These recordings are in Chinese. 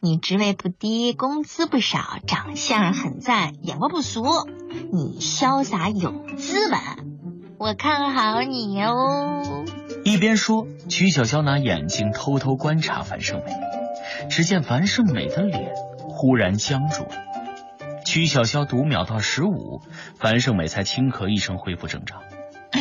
你职位不低，工资不少，长相很赞，眼光不俗，你潇洒有资本，我看好你哦。 一边说，曲筱绡拿眼睛偷偷观察樊胜美，只见樊胜美的脸忽然僵住了。曲筱绡读秒到15，樊胜美才轻咳一声恢复正常。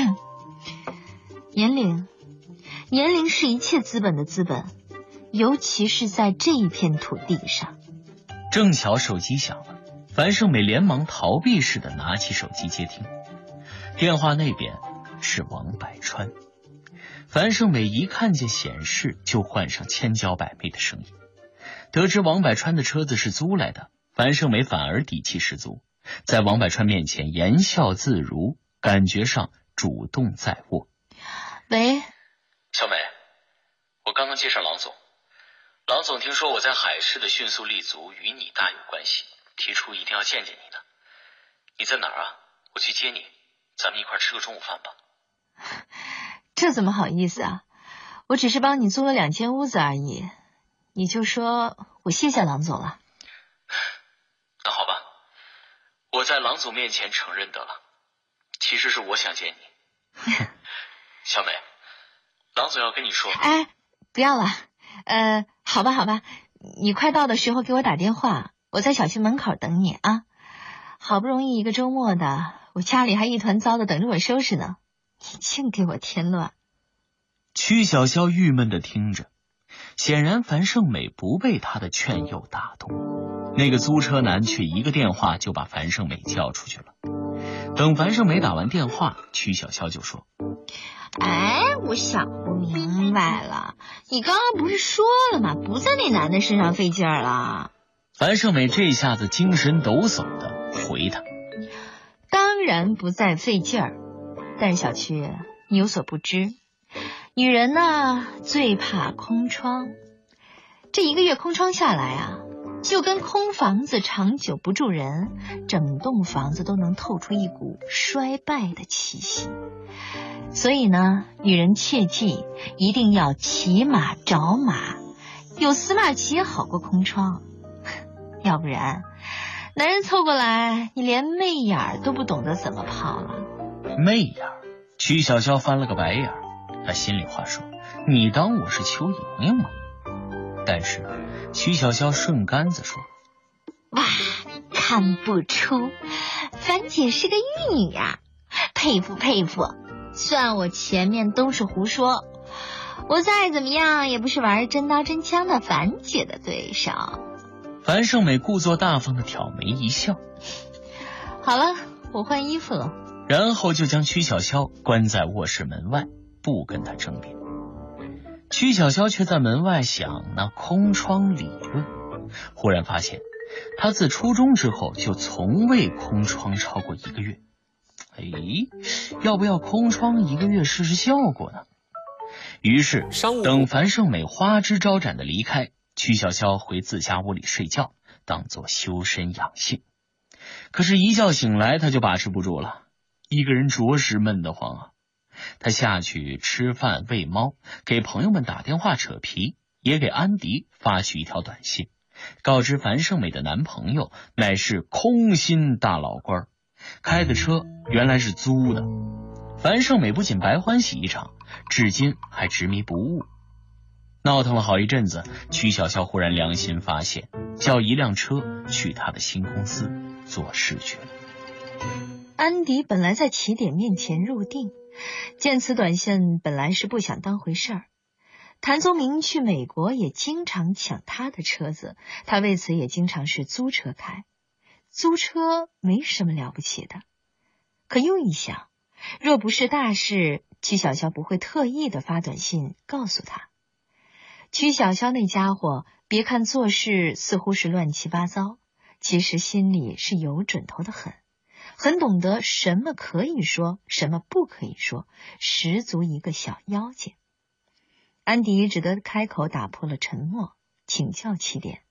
年龄是一切资本的资本，尤其是在这一片土地上。 正巧手机响了，樊胜美连忙逃避似的拿起手机接听，电话那边是王百川。樊胜美一看见显示，就换上千娇百媚的声音。得知王百川的车子是租来的，樊胜美反而底气十足，在王百川面前言笑自如，感觉上主动在握。 喂， 小美，我刚刚接上郎总，郎总听说我在海市的迅速立足与你大有关系，提出一定要见见你的。你在哪儿啊？我去接你，咱们一块吃个中午饭吧。 这怎么好意思啊？我只是帮你租了2间屋子而已，你就说我谢谢郎总了。 那好吧，我在郎总面前承认得了，其实是我想见你。小美，郎总要跟你说。 哎，不要了，好吧，你快到的时候给我打电话，我在小区门口等你啊。好不容易一个周末的，我家里还一团糟的等着我收拾呢，你净给我添乱。 曲筱绡郁闷地听着，显然樊胜美不被他的劝诱打动，那个租车男却一个电话就把樊胜美叫出去了。等樊胜美打完电话，曲筱绡就说： 哎，我想不明白了，你刚刚不是说了吗？不在那男的身上费劲儿了。 樊胜美这下子精神抖擞的回他： 当然不再费劲儿，但是小曲，你有所不知，女人呢最怕空窗。这1个月空窗下来啊，就跟空房子长久不住人，整栋房子都能透出一股衰败的气息。所以呢，女人切记一定要骑马找马，有死马骑也好过空窗，要不然男人凑过来，你连媚眼儿都不懂得怎么泡了。 媚眼儿？曲筱绡翻了个白眼儿，他心里话说：你当我是邱莹莹吗？但是曲筱绡顺杆子说： 哇，看不出樊姐是个玉女呀，佩服佩服。算我前面都是胡说，我再怎么样也不是玩真刀真枪的樊姐的对手。 樊胜美故作大方的挑眉一笑： 好了，我换衣服了。 然后就将曲筱绡关在卧室门外，不跟他争辩。曲筱绡却在门外想那空窗理论，忽然发现他自初中之后就从未空窗超过1个月。要不要空窗1个月试试效果呢？于是等樊胜美花枝招展的离开，曲筱绡回自家屋里睡觉，当作修身养性。可是一觉醒来，他就把持不住了，一个人着实闷得慌啊。他下去吃饭喂猫，给朋友们打电话扯皮，也给安迪发去一条短信，告知樊胜美的男朋友乃是空心大老官，开的车原来是租的。樊胜美不仅白欢喜一场，至今还执迷不悟。闹腾了好一阵子，曲筱绡忽然良心发现，叫一辆车去他的新公司做事去了。 安迪本来在起点面前入定，见此短信本来是不想当回事儿。谭宗明去美国也经常抢他的车子，他为此也经常是租车开。租车没什么了不起的，可又一想，若不是大事，曲筱绡不会特意的发短信告诉他。曲筱绡那家伙，别看做事似乎是乱七八糟，其实心里是有准头的很懂得什么可以说，什么不可以说，十足一个小妖精。安迪只得开口打破了沉默，请教起点。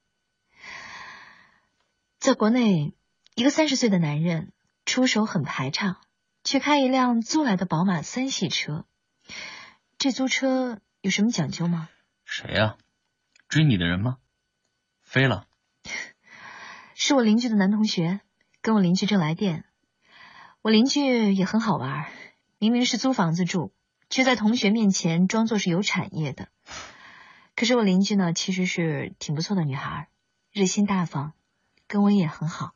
在国内，一个30岁的男人出手很排场，却开一辆租来的宝马3系车，这租车有什么讲究吗？ 谁呀？追你的人吗？ 飞了。 是我邻居的男同学，跟我邻居正来电。我邻居也很好玩，明明是租房子住，却在同学面前装作是有产业的。可是我邻居呢，其实是挺不错的女孩，热心大方，跟我也很好。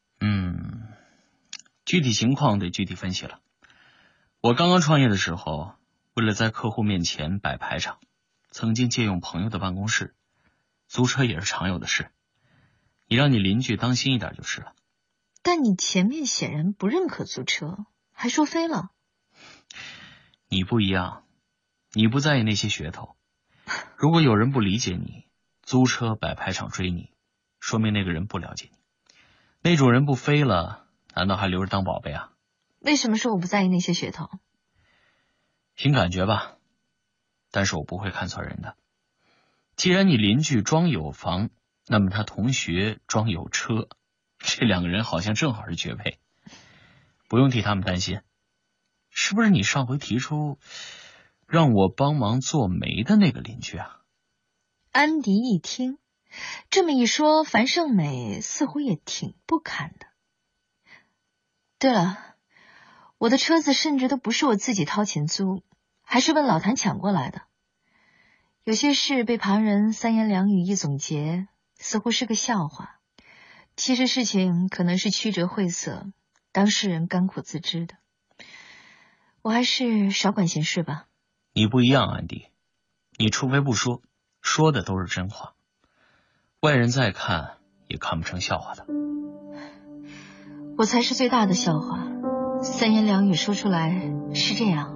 具体情况得具体分析了。我刚刚创业的时候，为了在客户面前摆排场，曾经借用朋友的办公室，租车也是常有的事。你让你邻居当心一点就是了。 但你前面显然不认可租车，还说飞了。 你不一样，你不在意那些噱头。如果有人不理解你，租车摆排场追你，说明那个人不了解你。那种人不飞了，难道还留着当宝贝啊？ 为什么说我不在意那些噱头？ 凭感觉吧，但是我不会看错人的。既然你邻居装有房，那么他同学装有车，这两个人好像正好是绝配，不用替他们担心。是不是你上回提出让我帮忙做媒的那个邻居啊？ 安迪一听这么一说，樊胜美似乎也挺不堪的。对了，我的车子甚至都不是我自己掏钱租，还是问老谭抢过来的。有些事被旁人三言两语一总结，似乎是个笑话，其实事情可能是曲折晦涩，当事人甘苦自知的。我还是少管闲事吧。 你不一样，安迪，你除非不说，说的都是真话，外人再看也看不成笑话的。 我才是最大的笑话，三言两语说出来是这样。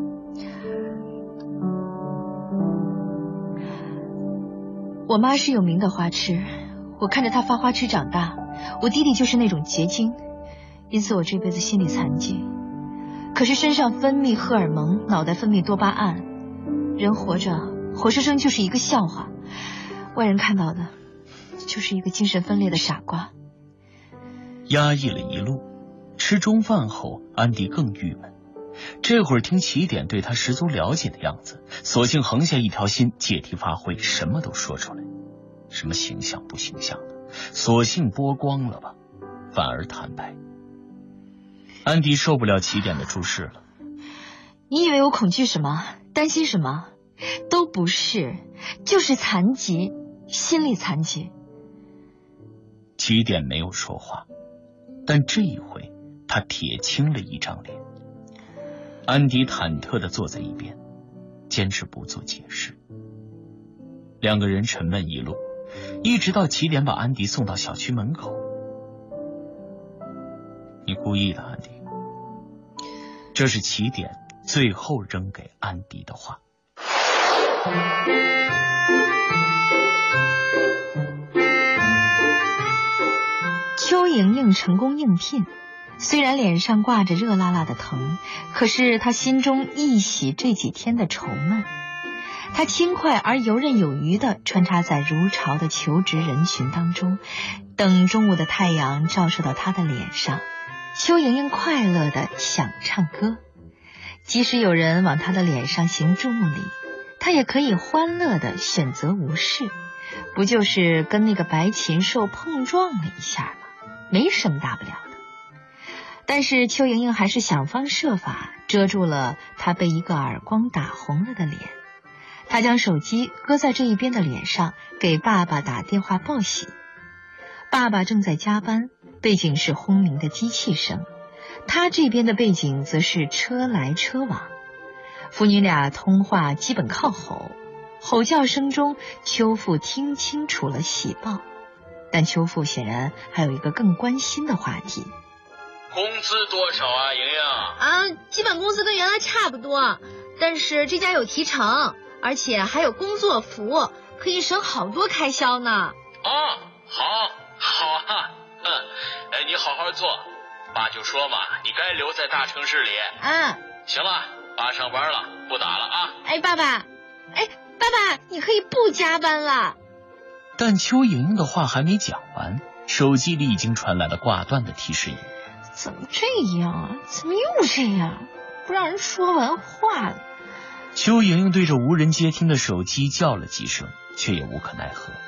我妈是有名的花痴，我看着她发花痴长大，我弟弟就是那种结晶，因此我这辈子心理残疾。可是身上分泌荷尔蒙，脑袋分泌多巴胺，人活着活生生就是一个笑话，外人看到的就是一个精神分裂的傻瓜。 压抑了一路，吃中饭后，安迪更郁闷。这会儿听起点对他十足了解的样子，索性横下一条心，借题发挥，什么都说出来。什么形象不形象的，索性剥光了吧，反而坦白。安迪受不了起点的注视了。 你以为我恐惧什么，担心什么？都不是，就是残疾，心理残疾。 起点没有说话，但这一回他铁青了一张脸。安迪忐忑地坐在一边，坚持不做解释。两个人沉闷一路，一直到起点把安迪送到小区门口。你故意的，安迪。这是起点最后扔给安迪的话。 邱莹莹成功应聘，虽然脸上挂着热辣辣的疼，可是她心中一洗这几天的愁闷。她轻快而游刃有余地穿插在如潮的求职人群当中，等中午的太阳照射到她的脸上。邱莹莹快乐地想唱歌，即使有人往她的脸上行注目礼，她也可以欢乐地选择无视，不就是跟那个白禽兽碰撞了一下吗？没什么大不了的。但是邱莹莹还是想方设法遮住了她被一个耳光打红了的脸。她将手机搁在这一边的脸上，给爸爸打电话报喜。爸爸正在加班，背景是轰鸣的机器声，他这边的背景则是车来车往。父女俩通话基本靠吼，吼叫声中邱父听清楚了喜报，但邱父显然还有一个更关心的话题。 工资多少啊，莹莹？ 基本工资跟原来差不多，但是这家有提成，而且还有工作服，可以省好多开销呢。 好啊，你好好做，爸就说嘛，你该留在大城市里。行了，爸上班了，不打了啊。 爸爸，你可以不加班了。 但邱莹莹的话还没讲完，手机里已经传来了挂断的提示音。 怎么这样啊？怎么又这样？不让人说完话了。 邱莹莹对着无人接听的手机叫了几声，却也无可奈何。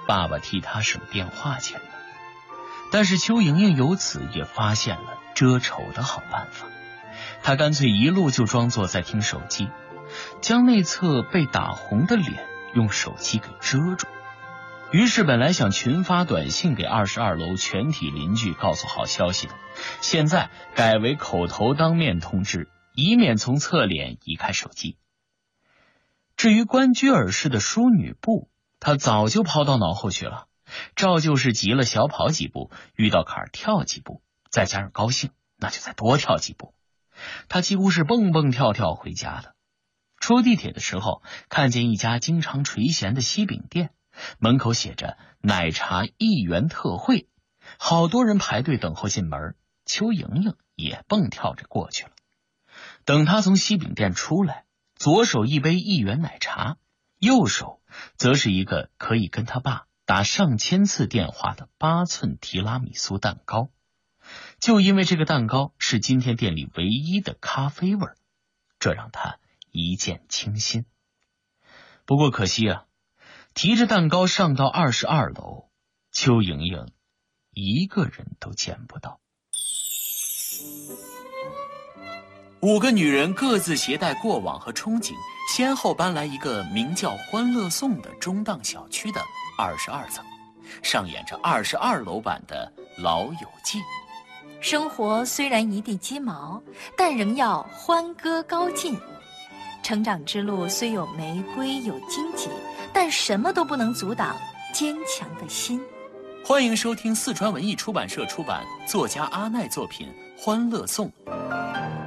爸爸替她省电话钱呢。但是邱莹莹由此也发现了遮丑的好办法，她干脆一路就装作在听手机，将内侧被打红的脸用手机给遮住。于是本来想群发短信给22楼全体邻居告诉好消息的，现在改为口头当面通知，以免从侧脸移开手机。至于关雎尔式的淑女步，他早就抛到脑后去了，照旧是急了小跑几步，遇到坎儿跳几步，再加上高兴，那就再多跳几步。他几乎是蹦蹦跳跳回家的。出地铁的时候，看见一家经常垂涎的西饼店，门口写着奶茶1元特惠，好多人排队等候进门，邱莹莹也蹦跳着过去了。等她从西饼店出来，左手一杯1元奶茶，右手则是一个可以跟他爸打上千次电话的8寸提拉米苏蛋糕。就因为这个蛋糕是今天店里唯一的咖啡味，这让他一见倾心。不过可惜啊，提着蛋糕上到22楼，邱莹莹一个人都见不到。5个女人各自携带过往和憧憬，先后搬来一个名叫欢乐颂的中档小区的22层，上演着22楼版的老友记。 生活虽然一地鸡毛，但仍要欢歌高进。成长之路虽有玫瑰有荆棘，但什么都不能阻挡坚强的心。 欢迎收听四川文艺出版社出版作家阿奈作品《欢乐颂》，